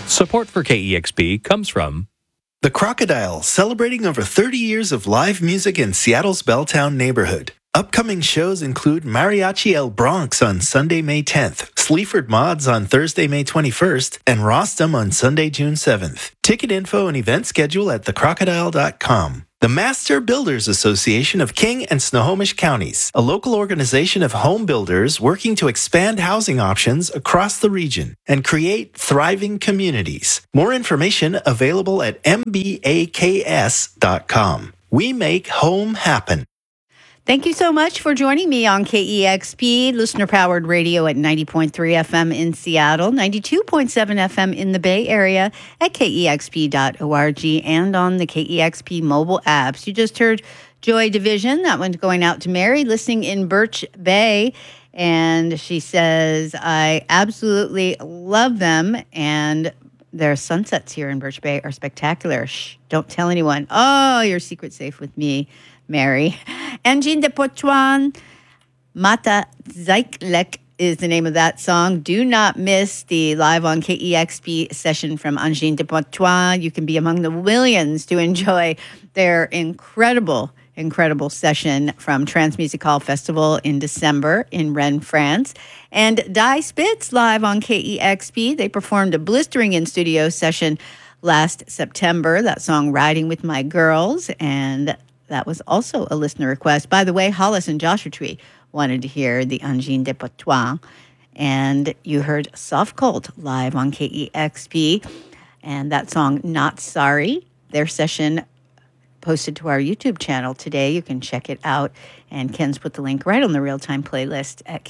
Support for KEXP comes from The Crocodile, celebrating over 30 years of live music in Seattle's Belltown neighborhood. Upcoming shows include Mariachi El Bronx on Sunday, May 10th, Sleaford Mods on Thursday, May 21st, and Rostam on Sunday, June 7th. Ticket info and event schedule at thecrocodile.com. The Master Builders Association of King and Snohomish Counties, a local organization of home builders working to expand housing options across the region and create thriving communities. More information available at mbaks.com. We make home happen. Thank you so much for joining me on KEXP, listener-powered radio at 90.3 FM in Seattle, 92.7 FM in the Bay Area, at KEXP.org, and on the KEXP mobile apps. You just heard Joy Division. That one's going out to Mary, listening in Birch Bay. And she says, I absolutely love them, and their sunsets here in Birch Bay are spectacular. Shh, don't tell anyone. Oh, your secret's safe with me, Mary. Engine de Pochuan, Mata Zeiklek is the name of that song. Do not miss the live on KEXP session from Engine de Pochuan. You can be among the millions to enjoy their incredible session from Transmusical Festival in December in Rennes, France. And Die Spitz live on KEXP. They performed a blistering in-studio session last September, that song Riding With My Girls, and that was also a listener request. By the way, Hollis and Joshua Tree wanted to hear the Engine de Pochuan, and you heard Soft Cold live on KEXP, and that song Not Sorry, their session posted to our YouTube channel today. You can check it out, and Ken's put the link right on the real-time playlist at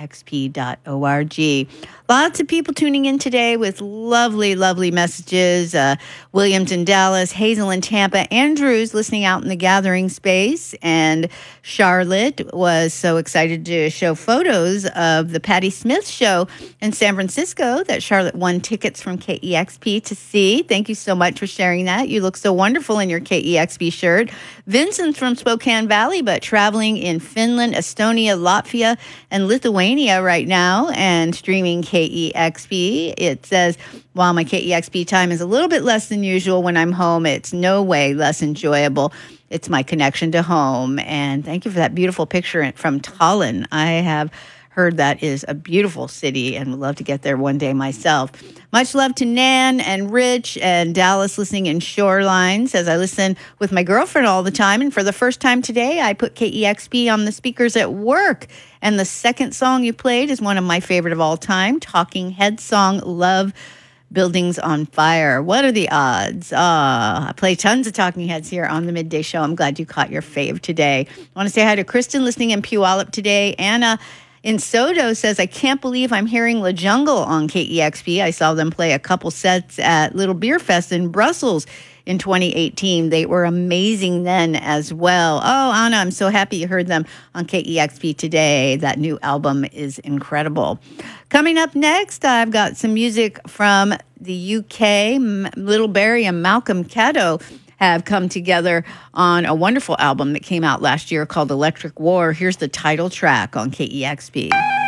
KEXP.org. Lots of people tuning in today with lovely, lovely messages. Williams in Dallas, Hazel in Tampa, Andrew's listening out in the gathering space, and Charlotte was so excited to show photos of the Patti Smith show in San Francisco that Charlotte won tickets from KEXP to see. Thank you so much for sharing that. You look so wonderful in your KEXP shirt. Vincent's from Spokane Valley, but traveling in Finland, Estonia, Latvia, and Lithuania right now and streaming KEXP. It says, while my KEXP time is a little bit less than usual when I'm home, it's no way less enjoyable. It's my connection to home. And thank you for that beautiful picture from Tallinn. I have heard that is a beautiful city and would love to get there one day myself. Much love to Nan and Rich and Dallas listening in Shoreline. Says, I listen with my girlfriend all the time, and for the first time today, I put KEXP on the speakers at work. And the second song you played is one of my favorite of all time, Talking Heads song, Love Buildings on Fire. What are the odds? I play tons of Talking Heads here on the Midday Show. I'm glad you caught your fave today. I want to say hi to Kristen listening in Puyallup today. Anna in Soto says, I can't believe I'm hearing La Jungle on KEXP. I saw them play a couple sets at Little Beer Fest in Brussels in 2018. They were amazing then as well. Oh, Anna, I'm so happy you heard them on KEXP today. That new album is incredible. Coming up next, I've got some music from the UK. Little Barry and Malcolm Caddo have come together on a wonderful album that came out last year called Electric War. Here's the title track on KEXP.